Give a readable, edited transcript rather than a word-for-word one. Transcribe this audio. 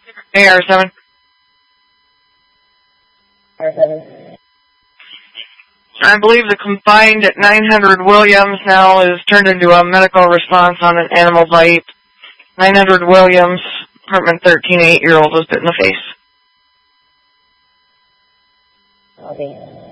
AR7. R7. I believe the combined at 900 Williams now is turned into a medical response on an animal bite. 900 Williams, apartment 13, 8-year-old was bit in the face. Okay.